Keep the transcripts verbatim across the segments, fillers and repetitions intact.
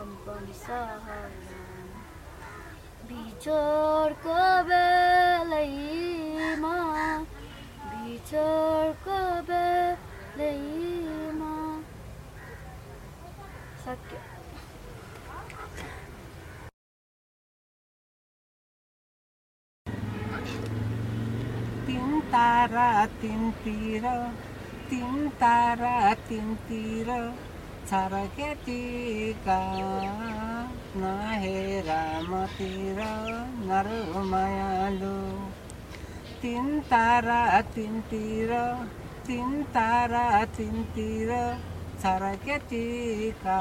Company सहला बिछोडको बेलैमा बिछोडको बेलैमा सक्यो। तीन तारा तिनतिर तीन तारा तिनतिर छरकेटीका नहेर मतिर नरु मायालु। तीन तारा तिनतिर तीन तारा तिनतिर छरकेटीका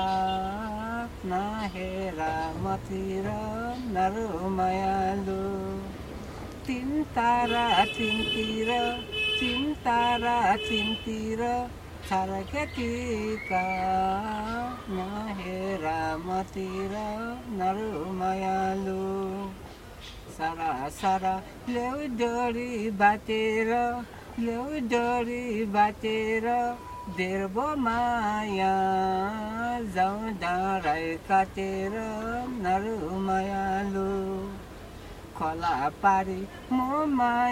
नहेर मतिर नरु मायालु। तीन तारा तिनतिर तीन तारा तिनतिर छरकेटीका नहेर मतिर नरु मायालु। सारा सारा ल्याउ डोरी बाटेर ल्याउ डोरी बाटेर देर्बो माया जाउँ डाँडै काटेर नरु मायालु। खोला पारी म माया